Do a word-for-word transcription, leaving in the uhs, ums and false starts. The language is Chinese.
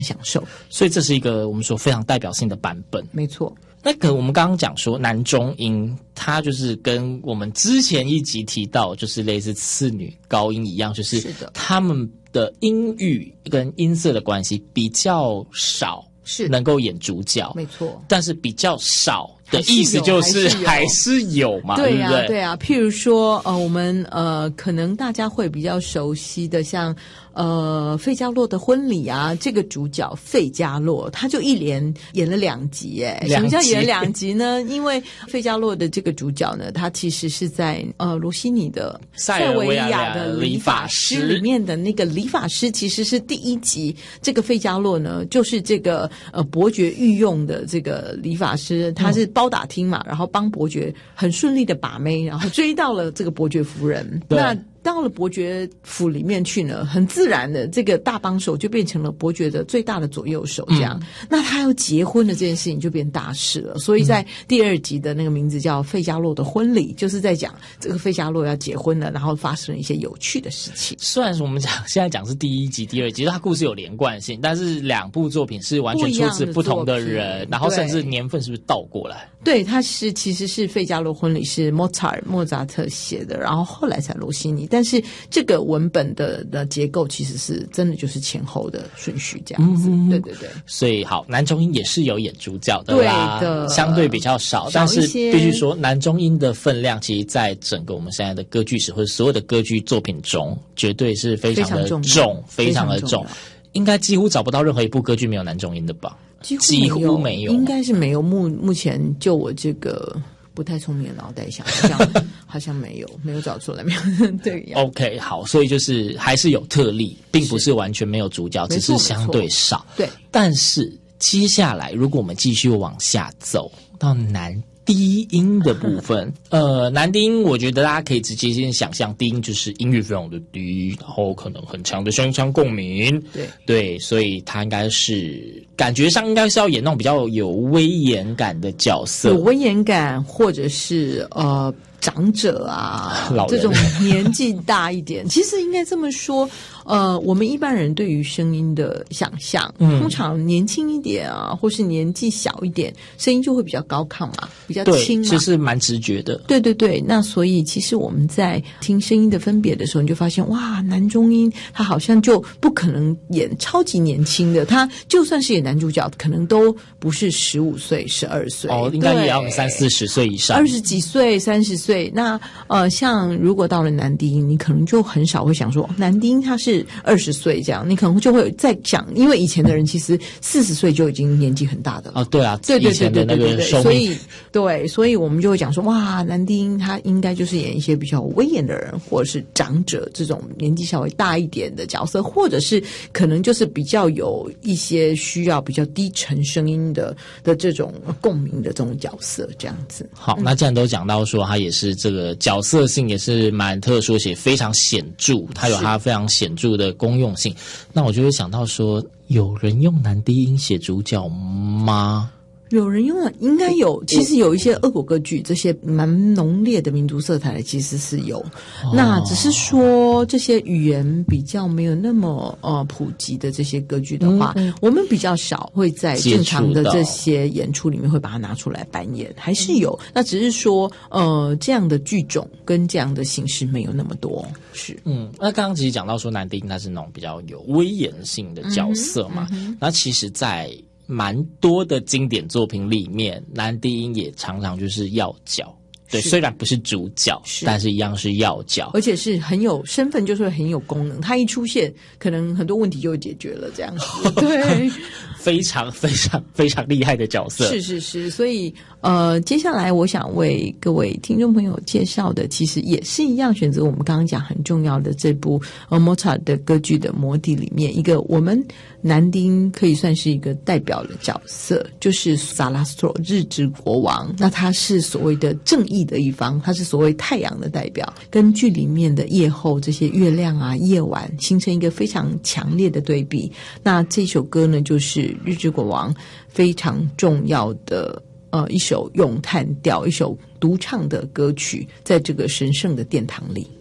享受。 所以这是一个我们说非常代表性的版本。 没错。 那个我们刚刚讲说男中音，它就是跟我们之前一集提到，就是类似次女高音一样，就是他们的音域跟音色的关系比较少，是能够演主角， 没错。但是比较少的意思就是还是有嘛， 对呀、啊， 对不对？ 对啊。譬如说，呃，我们呃，可能大家会比较熟悉的，像呃，费加洛的婚礼啊，这个主角费加洛，他就一连演了两集，哎，什么叫演两集呢？因为费加洛的这个主角呢，他其实是在呃罗西尼的塞维亚的理发师里面的那个理发师，其实是第一集。这个费加洛呢，就是这个呃伯爵御用的这个理发师，他是包打听嘛，然后帮伯爵很顺利的把妹，然后追到了这个伯爵夫人。那到了伯爵府里面去呢，很自然的这个大帮手就变成了伯爵的最大的左右手这样、嗯、那他要结婚的这件事情就变大事了。所以在第二集的那个名字叫费加洛的婚礼，就是在讲这个费加洛要结婚了，然后发生了一些有趣的事情。 虽然说我们讲现在讲是第一集第二集，它故事有连贯性，但是两部作品是完全出自不同的人，然后甚至年份是不是倒过来？ 对，它是其实是费加洛婚礼是莫扎尔莫扎特写的，然后后来才罗西尼，但是这个文本的的结构其实是真的就是前后的顺序这样子、嗯、对对对。 所以好，男中音也是有演主角的啦，对的，相对比较少，但是必须说男中音的分量其实在整个我们现在的歌剧史或者所有的歌剧作品中绝对是非常的重，非常的重，应该几乎找不到任何一部歌剧没有男中音的吧？几乎没有，几乎没有， 应该是没有。目目前就我这个不太聪明的脑袋想，好像好像没有，没有找出来，没有对。 OK， 好，所以就是还是有特例，并不是完全没有主角，只是相对少。 对， 但是接下来如果我们继续往下走到男低音的部分，呃，男低音，我觉得大家可以直接先想象，低音就是音域非常的低，然后可能很强的声腔共鸣， 对对，所以他应该是感觉上应该是要演那种比较有威严感的角色， 有威严感，或者是呃长者啊，这种年纪大一点，其实应该这么说。呃，我们一般人对于声音的想象，嗯、通常年轻一点啊，或是年纪小一点，声音就会比较高亢嘛，比较轻嘛， 其实蛮直觉的。 对对对，那所以其实我们在听声音的分别的时候，你就发现哇，男中音他好像就不可能演超级年轻的，他就算是演男主角，可能都不是十五岁、十二岁， 哦，应该也要三四十岁以上， 二十几岁、三十岁。那呃，像如果到了男低音，你可能就很少会想说男低音他是二十岁这样，你可能就会再想，因为以前的人其实四十岁就已经年纪很大的了。 哦，对啊， 对对对对对对对，所以对，所以我们就会讲说，哇，男低音他应该就是演一些比较威严的人，或者是长者这种年纪稍微大一点的角色，或者是可能就是比较有一些需要比较低沉声音的的这种共鸣的这种角色，这样子。 好，那既然都讲到说他也是这个角色性也是蛮特殊，且非常显著，他有他非常显著的功用性，那我就会想到说，有人用男低音写主角吗？ 有人用了，应该有。其实有一些俄国歌剧，这些蛮浓烈的民族色彩的，其实是有。哦、那只是说这些语言比较没有那么呃普及的这些歌剧的话，嗯、我们比较少会在正常的这些演出里面会把它拿出来扮演，还是有。那只是说呃这样的剧种跟这样的形式没有那么多。是， 嗯，那刚刚其实讲到说男低音他是那种比较有威严性的角色嘛，嗯嗯、那其实在蛮多的经典作品里面，男低音也常常就是要角。对，虽然不是主角，但是一样是要角， 而且是很有身份，就是很有功能。他一出现，可能很多问题就会解决了，这样子。对， 非常非常非常厉害的角色。 是是是，所以呃，接下来我想为各位听众朋友介绍的，其实也是一样，选择我们刚刚讲很重要的这部呃莫扎特的歌剧的《魔笛》里面一个我们男低音可以算是一个代表的角色，就是萨拉斯托日之国王。那他是所谓的正义的一方，它是所谓太阳的代表，跟剧里面的夜后这些月亮啊夜晚形成一个非常强烈的对比。那这首歌呢，就是日之国王非常重要的呃一首咏叹调，一首独唱的歌曲，在这个神圣的殿堂里。